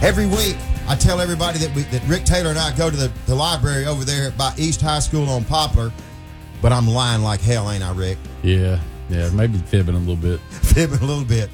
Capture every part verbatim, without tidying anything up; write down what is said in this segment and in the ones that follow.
Every week, I tell everybody that we, that Rick Taylor and I go to the, the library over there by East High School on Poplar, but I'm lying like hell, ain't I, Rick? Yeah, yeah, maybe fibbing a little bit. Fibbing a little bit.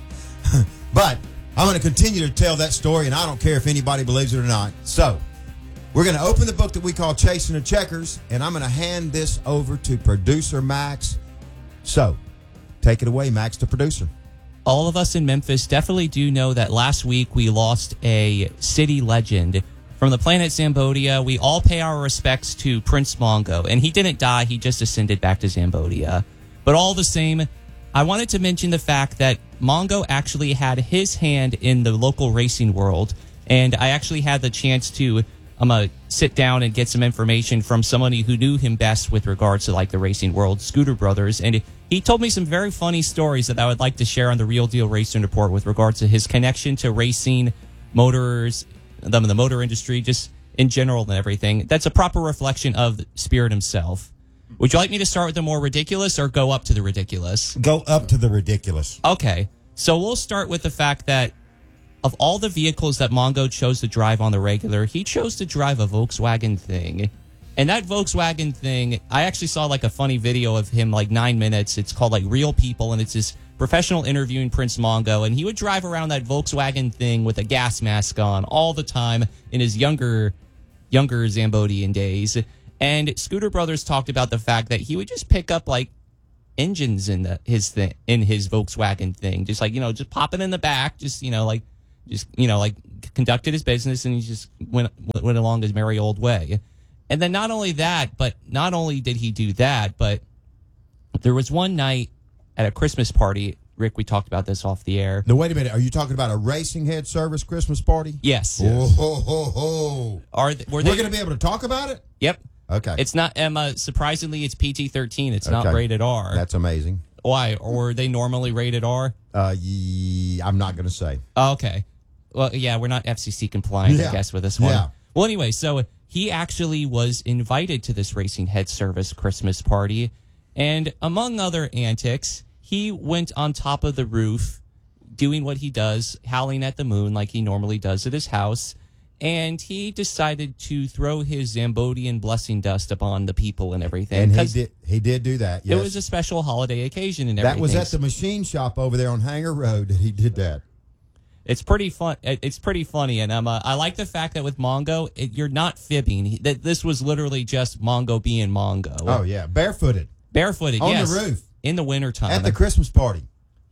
But I'm going to continue to tell that story, and I don't care if anybody believes it or not. So, we're going to open the book that we call Chasing the Checkers, and I'm going to hand this over to producer Max. So, take it away, Max, the producer. All of us in Memphis definitely do know that last week we lost a city legend. From the planet Zambodia, we all pay our respects to Prince Mongo. And he didn't die, he just ascended back to Zambodia. But all the same, I wanted to mention the fact that Mongo actually had his hand in the local racing world. And I actually had the chance to I'm going to sit down and get some information from somebody who knew him best with regards to like the racing world, Scooter Brothers. And he told me some very funny stories that I would like to share on the Real Deal Racing Report with regards to his connection to racing, motors, the, the motor industry, just in general and everything. That's a proper reflection of Spirit himself. Would you like me to start with the more ridiculous or go up to the ridiculous? Go up to the ridiculous. Okay. So we'll start with the fact that of all the vehicles that Mongo chose to drive on the regular, he chose to drive a Volkswagen Thing. And that Volkswagen Thing, I actually saw like a funny video of him, like nine minutes. It's called like Real People, and it's this professional interviewing Prince Mongo. And he would drive around that Volkswagen Thing with a gas mask on all the time in his younger, younger Zambodian days. And Scooter Brothers talked about the fact that he would just pick up like engines in the, his thing, in his Volkswagen Thing, just like, you know, just pop it in the back, just, you know, like, just, you know, like conducted his business, and he just went went along his merry old way. And then not only that, but not only did he do that, but there was one night at a Christmas party. Rick, we talked about this off the air. No, wait a minute. Are you talking about a Racing Head Service Christmas party? Yes. Oh, ho, ho, ho. Are th- were they, We're going to be able to talk about it? Yep. Okay. It's not, Emma, surprisingly, it's P G thirteen. It's not Okay. rated R. That's amazing. Why? Or were they normally rated R? Uh, ye- I'm not going to say. Oh, okay. Well, yeah, we're not F C C compliant, Yeah. I guess, with this one. Yeah. Well, anyway, so he actually was invited to this Racing Head Service Christmas party, and among other antics, he went on top of the roof doing what he does, howling at the moon like he normally does at his house, and he decided to throw his Zambodian blessing dust upon the people and everything. And he 'cause did, he did do that, yes. It was a special holiday occasion and everything. That was at the machine shop over there on Hanger Road that he did that. It's pretty fun. It's pretty funny, and um, uh, I like the fact that with Mongo, it, you're not fibbing. He, that this was literally just Mongo being Mongo. Oh, yeah. Barefooted. Barefooted, On yes. the roof. In the wintertime. At the Christmas party.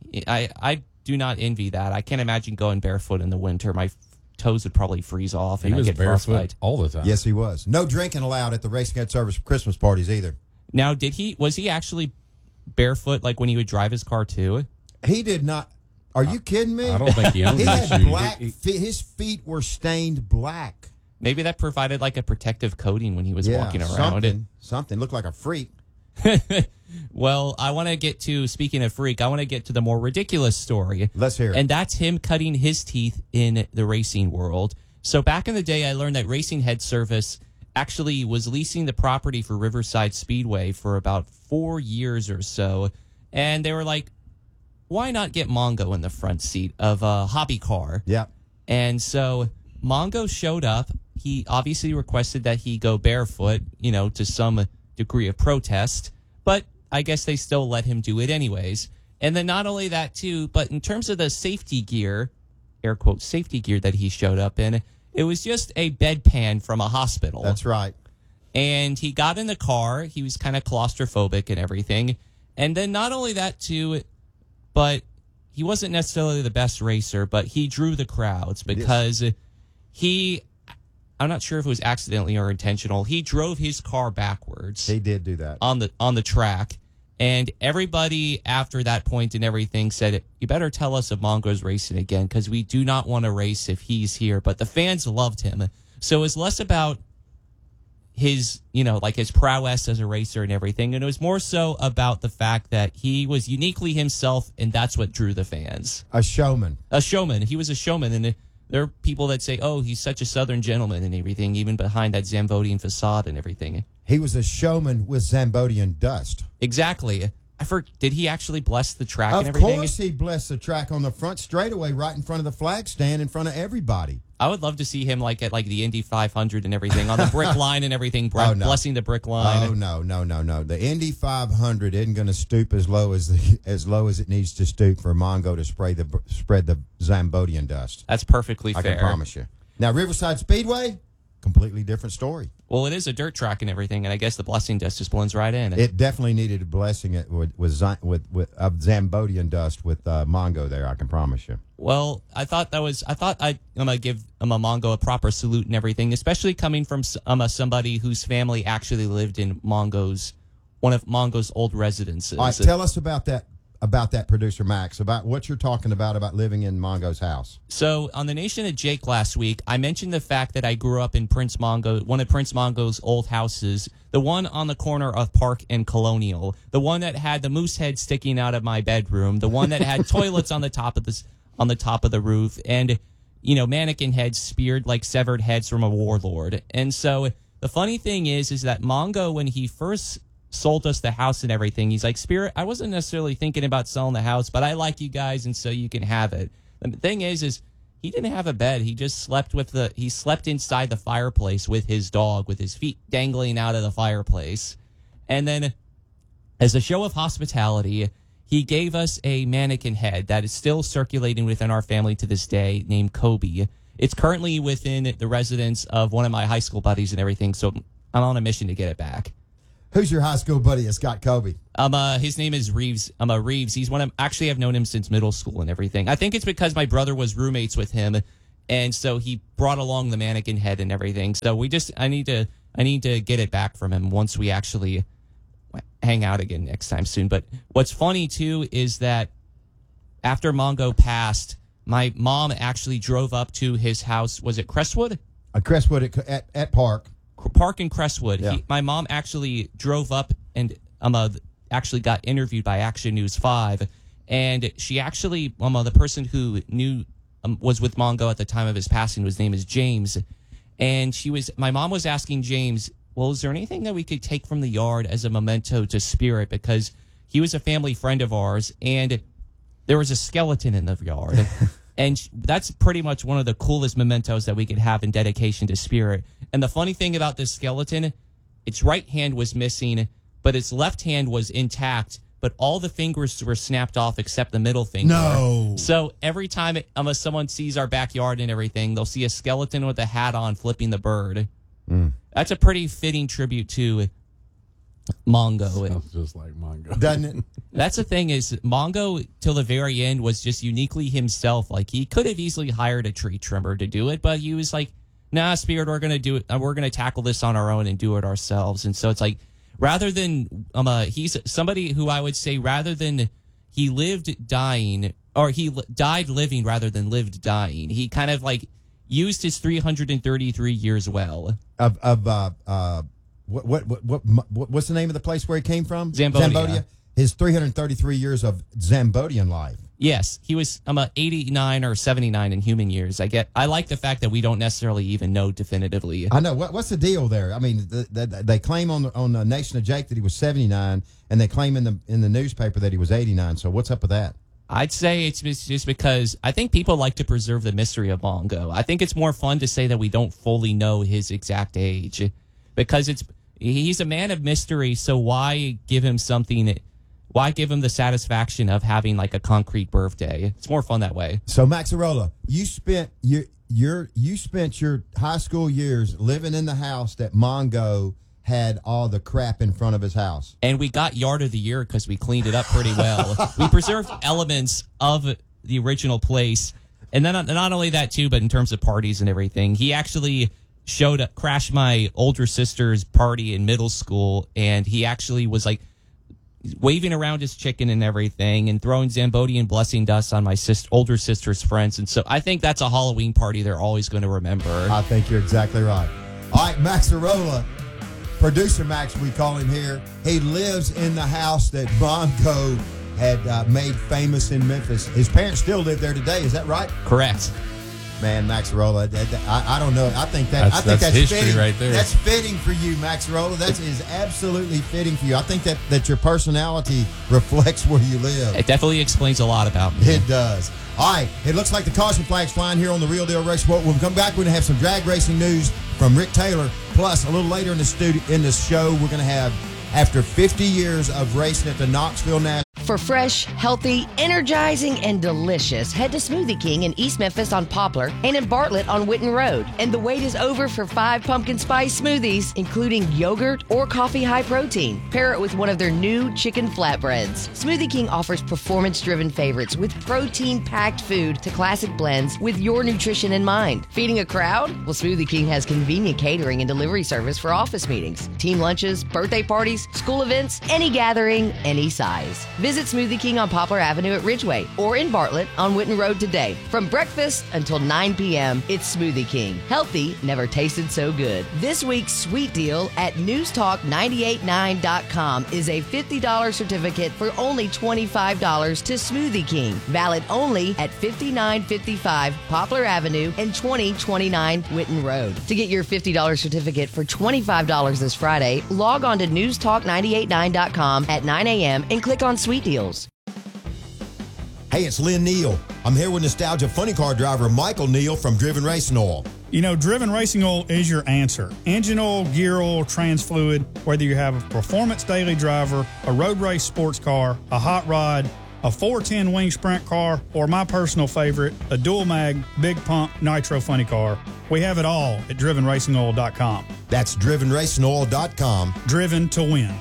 I, I do not envy that. I can't imagine going barefoot in the winter. My f- toes would probably freeze off, and He was I'd get barefoot frostbite. all the time. Yes, he was. No drinking allowed at the Racing Head Service Christmas parties either. Now, did he? Was he actually barefoot, like when he would drive his car too? He did not. Are you kidding me? I don't think he owned He these had shoes. black feet. His feet were stained black. Maybe that provided like a protective coating when he was Yeah, walking around. something. Something. Looked like a freak. Well, I want to get to, speaking of freak, I want to get to the more ridiculous story. Let's hear it. And that's him cutting his teeth in the racing world. So back in the day, I learned that Racing Head Service actually was leasing the property for Riverside Speedway for about four years or so. And they were like, why not get Mongo in the front seat of a hobby car? Yeah. And so Mongo showed up. He obviously requested that he go barefoot, you know, to some degree of protest. But I guess they still let him do it anyways. And then not only that, too, but in terms of the safety gear, air quote, safety gear that he showed up in, it was just a bedpan from a hospital. That's right. And he got in the car. He was kind of claustrophobic and everything. And then not only that, too, but he wasn't necessarily the best racer, but he drew the crowds because he, I'm not sure if it was accidentally or intentional, he drove his car backwards. He did do that. On the on the track. And everybody after that point and everything said, you better tell us if Mongo's racing again because we do not want to race if he's here. But the fans loved him. So it's less about his, you know, like his prowess as a racer and everything. And it was more so about the fact that he was uniquely himself, and that's what drew the fans. A showman. A showman. He was a showman. And there are people that say, oh, he's such a Southern gentleman and everything, even behind that Zambodian facade and everything. He was a showman with Zambodian dust. Exactly. I for, did he actually bless the track Of and everything? course he blessed the track on the front straightaway right in front of the flag stand in front of everybody. I would love to see him like at like the Indy five hundred and everything on the brick line and everything, bre- Oh, no. blessing the brick line. Oh no, no, no, no! The Indy five hundred isn't going to stoop as low as the, as low as it needs to stoop for Mongo to spray the spread the Zambodian dust. That's perfectly I fair. can promise you. Now, Riverside Speedway, completely different story. Well, it is a dirt track and everything, and I guess the blessing dust just blends right in. It definitely needed a blessing it with with Zi- with, with of Zambodian dust with uh, Mongo there. I can promise you. Well, I thought that was. I thought I, I'm gonna give um, a Mongo a proper salute and everything, especially coming from um, a, somebody whose family actually lived in Mongo's one of Mongo's old residences. All right, tell us about that about that, producer Max, about what you're talking about about living in Mongo's house. So on the Nation of Jake last week, I mentioned the fact that I grew up in Prince Mongo, one of Prince Mongo's old houses, the one on the corner of Park and Colonial, the one that had the moose head sticking out of my bedroom, the one that had toilets on the top of this on the top of the roof, and you know mannequin heads speared like severed heads from a warlord. And so the funny thing is, is that Mongo, when he first sold us the house and everything, he's like, Spirit, I wasn't necessarily thinking about selling the house, but I like you guys, and so you can have it. The thing is, is he didn't have a bed. He just slept with the, he slept inside the fireplace with his dog, with his feet dangling out of the fireplace. And then as a show of hospitality, he gave us a mannequin head that is still circulating within our family to this day, named Kobe. It's currently within the residence of one of my high school buddies and everything, so I'm on a mission to get it back. Who's your high school buddy that's got Kobe? Um, uh, his name is Reeves. Um, uh, Reeves. He's one of, actually, I've known him since middle school and everything. I think it's because my brother was roommates with him, and so he brought along the mannequin head and everything. So we just, I need to, I need to get it back from him once we actually hang out again next time soon. But what's funny too is that after Mongo passed, my mom actually drove up to his house. Was it Crestwood? Uh, Crestwood at, at, at Park. Park in Crestwood. Yeah. He, my mom actually drove up and um, uh, actually got interviewed by Action News five. And she actually, um, uh, the person who knew, um, was with Mongo at the time of his passing, his name is James. And she was, my mom was asking James, well, is there anything that we could take from the yard as a memento to Spirit? Because he was a family friend of ours, and there was a skeleton in the yard. And that's pretty much one of the coolest mementos that we could have in dedication to Spirit. And the funny thing about this skeleton, its right hand was missing, but its left hand was intact, but all the fingers were snapped off except the middle finger. No. So every time it, um, someone sees our backyard and everything, they'll see a skeleton with a hat on flipping the bird. Mm. That's a pretty fitting tribute to Mongo. Sounds just like Mongo. Doesn't it? That's the thing is Mongo till the very end was just uniquely himself. Like he could have easily hired a tree trimmer to do it, but he was like, nah, Spirit, we're going to do it. We're going to tackle this on our own and do it ourselves. And so it's like, rather than, um, uh, he's somebody who I would say rather than he lived dying or he l- died living rather than lived dying, he kind of like used his three hundred thirty-three years well. Of, of, uh, uh, what, what, what, what, what, what's the name of the place where he came from? Zambodia. Zambodia. His three hundred thirty-three years of Zambodian life. Yes, he was um, uh, eighty-nine or seventy-nine in human years. I get. I like the fact that we don't necessarily even know definitively. I know. What, what's the deal there? I mean, the, the, they claim on the, on the Nation of Jake that he was seventy-nine, and they claim in the in the newspaper that he was eighty-nine. So what's up with that? I'd say it's just because I think people like to preserve the mystery of Mongo. I think it's more fun to say that we don't fully know his exact age, because it's he's a man of mystery. So why give him something? Why give him the satisfaction of having like a concrete birthday? It's more fun that way. So Maxarola, you spent your your you spent your high school years living in the house that Mongo had all the crap in front of his house. And we got Yard of the Year because we cleaned it up pretty well. We preserved elements of the original place. And then not only that, too, but in terms of parties and everything, he actually showed up, crashed my older sister's party in middle school. And he actually was like waving around his chicken and everything and throwing Zambodian blessing dust on my sis- older sister's friends. And so I think that's a Halloween party they're always going to remember. I think you're exactly right. All right, Maxarola. Producer Max, we call him here. He lives in the house that Mongo had uh, made famous in Memphis. His parents still live there today. Is that right? Correct. Man, Maxarola, I, I don't know. I think that That's- I think that's that's, history fitting. right there. That's fitting for you, Maxarola. That is absolutely fitting for you. I think that, that your personality reflects where you live. It definitely explains a lot about me. It does. All right, it looks like the caution flag's flying here on the Real Deal Race Report. When we come back, we're going to have some drag racing news from Rick Taylor. Plus, a little later in the studio, in the show, we're going to have, after fifty years of racing at the Knoxville National. For fresh, healthy, energizing, and delicious, head to Smoothie King in East Memphis on Poplar and in Bartlett on Witten Road. And the wait is over for five pumpkin spice smoothies, including yogurt or coffee high protein. Pair it with one of their new chicken flatbreads. Smoothie King offers performance-driven favorites with protein-packed food to classic blends with your nutrition in mind. Feeding a crowd? Well, Smoothie King has convenient catering and delivery service for office meetings, team lunches, birthday parties, school events, any gathering, any size. Visit Smoothie King on Poplar Avenue at Ridgeway or in Bartlett on Witten Road today. From breakfast until nine p.m., it's Smoothie King. Healthy never tasted so good. This week's sweet deal at news talk nine eight nine dot com is a fifty dollars certificate for only twenty-five dollars to Smoothie King. Valid only at fifty-nine fifty-five Poplar Avenue and twenty twenty-nine Witten Road. To get your fifty dollars certificate for twenty-five dollars this Friday, log on to news talk nine eight nine dot com at nine a.m. and click on Sweet Deals. Hey, it's Lynn Neal. I'm here with Nostalgia Funny Car driver Michael Neal from Driven Racing Oil. You know, Driven Racing Oil is your answer. Engine oil, gear oil, trans fluid, whether you have a performance daily driver, a road race sports car, a hot rod, a four ten wing sprint car, or my personal favorite, a dual mag, big pump, nitro funny car. We have it all at driven racing oil dot com. That's driven racing oil dot com. Driven to win.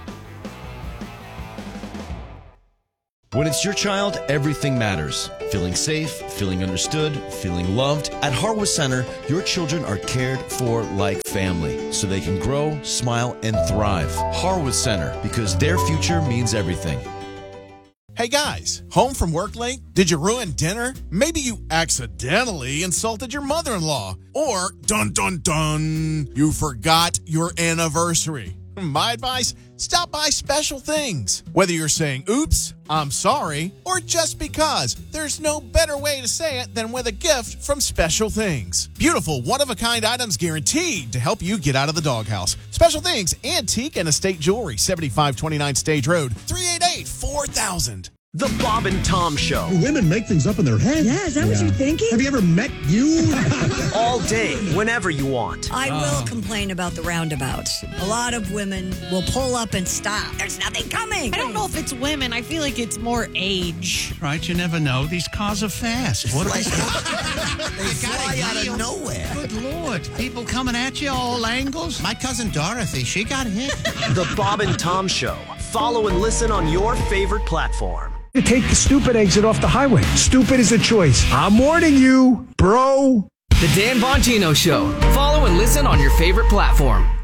When it's your child, everything matters. Feeling safe, feeling understood, feeling loved. At Harwood Center, your children are cared for like family, so they can grow, smile, and thrive. Harwood Center, because their future means everything. Hey guys, home from work late? Did you ruin dinner? Maybe you accidentally insulted your mother-in-law. Or, dun dun dun, you forgot your anniversary. My advice, stop by Special Things. Whether you're saying, oops, I'm sorry, or just because, there's no better way to say it than with a gift from Special Things. Beautiful, one-of-a-kind items guaranteed to help you get out of the doghouse. Special Things, antique and estate jewelry, seventy-five twenty-nine Stage Road, three eight eight, four thousand. The Bob and Tom Show. Women make things up in their head. Yeah, is that yeah. what you're thinking? Have you ever met you? All day, whenever you want. I oh. will complain about the roundabouts. A lot of women will pull up and stop. There's nothing coming. I don't know if it's women. I feel like it's more age. Right, you never know. These cars are fast. What are we? They fly out of nowhere. Good Lord. People coming at you all angles. My cousin Dorothy, she got hit. The Bob and Tom Show. Follow and listen on your favorite platform. To take the stupid exit off the highway. Stupid is a choice. I'm warning you, bro. The Dan Bongino Show. Follow and listen on your favorite platform.